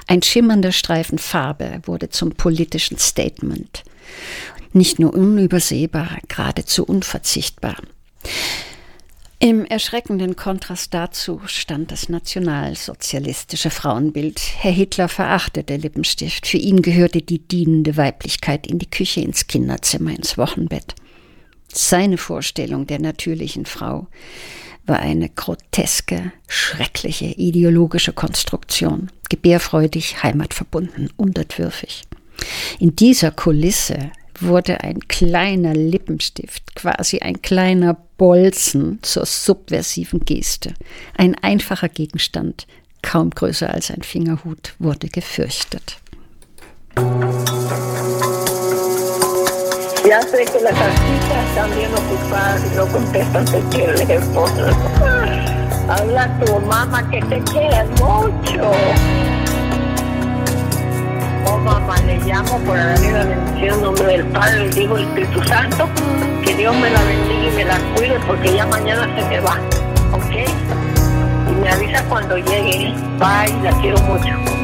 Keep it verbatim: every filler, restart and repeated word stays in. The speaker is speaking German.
Ein schimmernder Streifen Farbe wurde zum politischen Statement. Nicht nur unübersehbar, geradezu unverzichtbar. Im erschreckenden Kontrast dazu stand das nationalsozialistische Frauenbild. Herr Hitler verachtete Lippenstift. Für ihn gehörte die dienende Weiblichkeit in die Küche, ins Kinderzimmer, ins Wochenbett. Seine Vorstellung der natürlichen Frau war eine groteske, schreckliche, ideologische Konstruktion, gebärfreudig, heimatverbunden, unterwürfig. In dieser Kulisse wurde ein kleiner Lippenstift, quasi ein kleiner Bolzen zur subversiven Geste. Ein einfacher Gegenstand, kaum größer als ein Fingerhut, wurde gefürchtet. Ya sé que las artistas también ocupadas y no contestan el teléfono. Habla tu mamá que te quiere mucho. Oh mamá, le llamo por darle la bendición en nombre del Padre, del Hijo y del Espíritu Santo. Que Dios me la bendiga y me la cuide porque ya mañana se me va. ¿Ok? Y me avisa cuando llegue. Bye, la quiero mucho.